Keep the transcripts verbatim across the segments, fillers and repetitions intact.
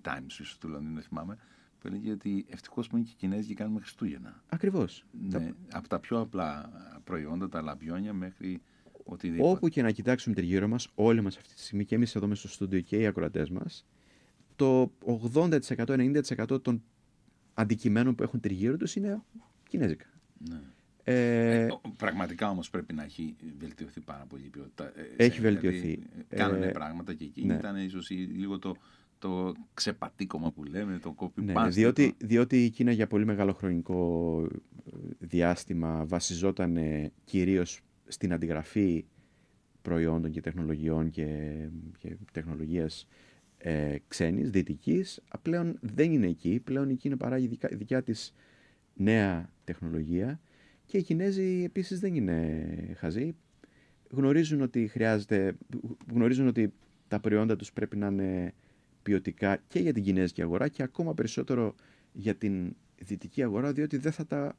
Times, ίσως του Λονδίνου, δεν θυμάμαι, που έλεγε ότι ευτυχώς που είναι και οι Κινέζοι και κάνουμε Χριστούγεννα. Ακριβώς. Ναι, τα... από τα πιο απλά προϊόντα, τα λαμπιόνια μέχρι οτιδήποτε. Όπου και να κοιτάξουμε τριγύρω μας, όλοι μας αυτή τη στιγμή, και εμείς εδώ μέσα στο στούντιο και οι ακροατές μας, το ογδόντα τοις εκατό ενενήντα τοις εκατό των αντικειμένων που έχουν τριγύρω τους είναι κινέζικα. Ναι. Ε, ε, πραγματικά όμως πρέπει να έχει βελτιωθεί πάρα πολύ η ποιότητα. Έχει ε, βελτιωθεί. Δηλαδή, κάνανε ε, πράγματα και εκεί. Ναι. Ήταν ίσως λίγο το, το ξεπατήκωμα που λέμε, το copy-paste. Ναι, διότι, διότι η Κίνα για πολύ μεγάλο χρονικό διάστημα βασιζόταν κυρίως στην αντιγραφή προϊόντων και τεχνολογιών και, και τεχνολογίας ε, ξένης, δυτικής. Πλέον δεν είναι εκεί. Πλέον η Κίνα παράγει δικιά, δικιά της νέα τεχνολογία και οι Κινέζοι επίσης δεν είναι χαζοί. Γνωρίζουν ότι χρειάζεται, γνωρίζουν ότι τα προϊόντα τους πρέπει να είναι ποιοτικά και για την κινέζικη αγορά και ακόμα περισσότερο για την δυτική αγορά, διότι δεν θα τα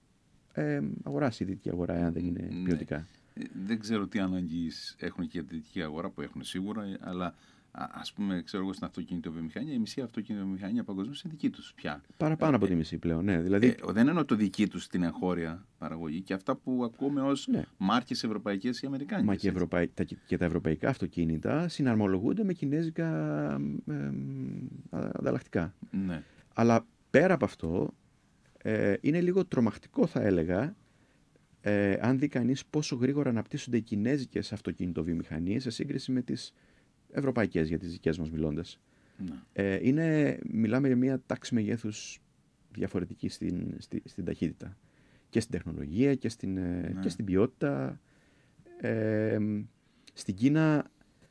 ε, αγοράσει η δυτική αγορά εάν δεν είναι ποιοτικά. Ναι. Δεν ξέρω τι ανάγκες έχουν και για τη δυτική αγορά, που έχουν σίγουρα, αλλά ας πούμε, ξέρω εγώ, στην αυτοκινητοβιομηχανία, η μισή αυτοκινητοβιομηχανία παγκοσμίως είναι δική τους πια. Παραπάνω ε, από τη μισή πλέον, ναι. Δηλαδή... Ε, δεν εννοώ το δική τους την εγχώρια παραγωγή και αυτά που ακούμε ως ναι. μάρκες ευρωπαϊκές ή αμερικάνικες. Μα και, ευρωπαϊ... τα... και τα ευρωπαϊκά αυτοκίνητα συναρμολογούνται με κινέζικα ε, ανταλλακτικά. Ναι. Αλλά πέρα από αυτό, ε, είναι λίγο τρομακτικό, θα έλεγα, ε, αν δει κανείς πόσο γρήγορα αναπτύσσονται οι κινέζικες αυτοκινητοβιομηχανίες σε σύγκριση με τις ευρωπαϊκές, για τις δικές μας μιλώντας. Ναι. Ε, είναι, μιλάμε για μια τάξη μεγέθους διαφορετική στην, στη, στην ταχύτητα. Και στην τεχνολογία και στην, ναι. και στην ποιότητα. Ε, στην Κίνα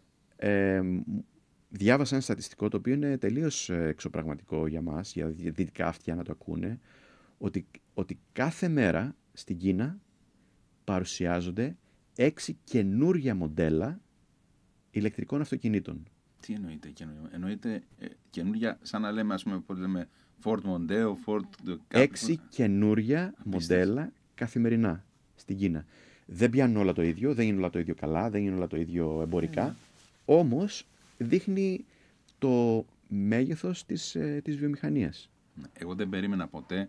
ε, διάβασα ένα στατιστικό το οποίο είναι τελείως εξωπραγματικό για μας, για δυτικά αυτιά να το ακούνε, ότι, ότι κάθε μέρα στην Κίνα παρουσιάζονται έξι καινούρια μοντέλα ηλεκτρικών αυτοκινήτων. Τι εννοείται καινούργια? Εννοείται ε, καινούργια, σαν να λέμε, ας πούμε, πώς λέμε, Ford Mondeo, Ford... Έξι καινούρια μοντέλα καθημερινά στην Κίνα. Δεν πιάνουν όλα το ίδιο, δεν είναι όλα το ίδιο καλά, δεν είναι όλα το ίδιο εμπορικά. Mm. Όμως δείχνει το μέγεθος της, ε, της βιομηχανίας. Εγώ δεν περίμενα ποτέ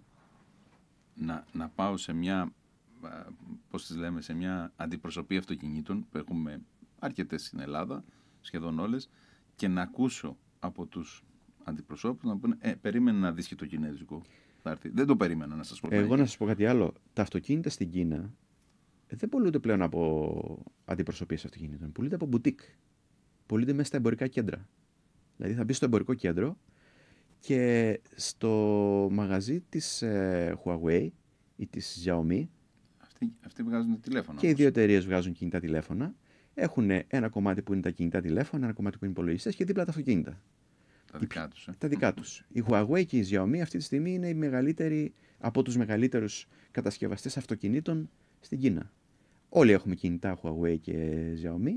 να, να πάω σε μια, πώς τις λέμε, σε μια αντιπροσωπεία αυτοκινήτων που έχουμε αρκετές στην Ελλάδα, σχεδόν όλες, και να ακούσω από τους αντιπροσώπους να πούνε ε, περίμενε να δεις και το κινέζικο. Δεν το περίμενα, να σας πω. Εγώ να σας πω κάτι άλλο. Τα αυτοκίνητα στην Κίνα δεν πωλούνται πλέον από αντιπροσωπείες αυτοκινήτων. Πωλούνται από μπουτίκ. Πωλούνται μέσα στα εμπορικά κέντρα. Δηλαδή θα μπει στο εμπορικό κέντρο και στο μαγαζί της ε, Huawei ή της Xiaomi. Αυτοί, αυτοί βγάζουν τηλέφωνα. Και όμως. Οι δύο εταιρείες βγάζουν κινητά τηλέφωνα. Έχουν ένα κομμάτι που είναι τα κινητά τηλέφωνα, ένα κομμάτι που είναι υπολογιστές και δίπλα τα αυτοκίνητα. Τα δικά τους. Ε. Τα δικά τους. Η Huawei και η Xiaomi αυτή τη στιγμή είναι οι μεγαλύτεροι από τους μεγαλύτερους κατασκευαστές αυτοκινήτων στην Κίνα. Όλοι έχουμε κινητά Huawei και Xiaomi.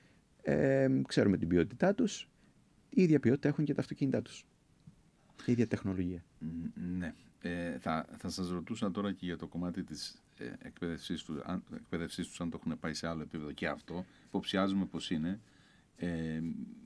Ε, ξέρουμε την ποιότητά τους. Η ίδια ποιότητα έχουν και τα αυτοκίνητά τους. Η ίδια τεχνολογία. Ναι. Ε, θα, θα σας ρωτούσα τώρα και για το κομμάτι της ε, εκπαίδευσής, του, αν, εκπαίδευσής τους, αν το έχουν πάει σε άλλο επίπεδο και αυτό. Υποψιάζουμε πως είναι. Ε, ε,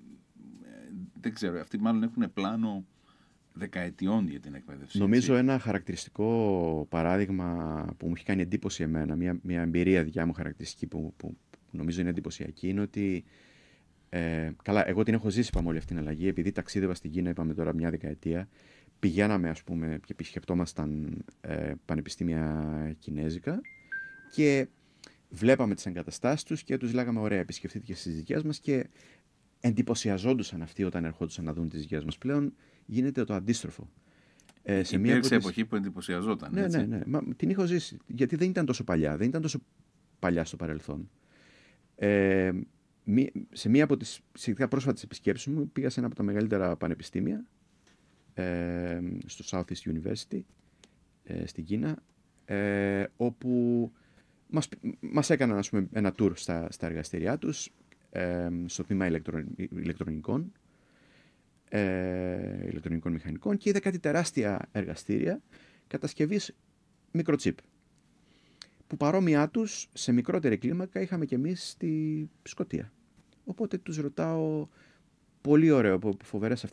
δεν ξέρω, αυτοί μάλλον έχουν πλάνο δεκαετιών για την εκπαίδευση. Νομίζω έτσι. Ένα χαρακτηριστικό παράδειγμα που μου έχει κάνει εντύπωση εμένα, μια, μια εμπειρία δικιά μου χαρακτηριστική που, που, που νομίζω είναι εντυπωσιακή, είναι ότι ε, καλά, εγώ την έχω ζήσει, είπαμε, όλη αυτή την αλλαγή, επειδή ταξίδευα στην Κίνα, είπαμε τώρα μια δεκαετία, πηγαίναμε, ας πούμε, και επισκεπτόμασταν ε, πανεπιστήμια κινέζικα και βλέπαμε τις εγκαταστάσεις τους και τους λέγαμε, ωραία, επισκεφτείτε και στις δικές μας, και εντυπωσιαζόντουσαν αυτοί όταν ερχόντουσαν να δουν τις δικές μας. Πλέον γίνεται το αντίστροφο. Ε, σε μια τις... εποχή που εντυπωσιαζόταν. Ναι, έτσι. ναι, ναι. Μα, την έχω ζήσει. Γιατί δεν ήταν τόσο παλιά, δεν ήταν τόσο παλιά στο παρελθόν. Ε, σε μία από τις σχετικά πρόσφατες επισκέψεις μου πήγα σε ένα από τα μεγαλύτερα πανεπιστήμια, ε, στο Southeast University, ε, στην Κίνα, ε, όπου μας, μας έκαναν, ας πούμε, ένα tour στα, στα εργαστήριά τους, ε, στο τμήμα ηλεκτρο, ηλεκτρονικών, ε, ηλεκτρονικών μηχανικών, και είδα κάτι τεράστια εργαστήρια κατασκευής μικροτσίπ, που παρόμοιά τους σε μικρότερη κλίμακα είχαμε και εμείς στη Σκωτία. Οπότε τους ρωτάω, πολύ ωραίο, φοβερές αυτές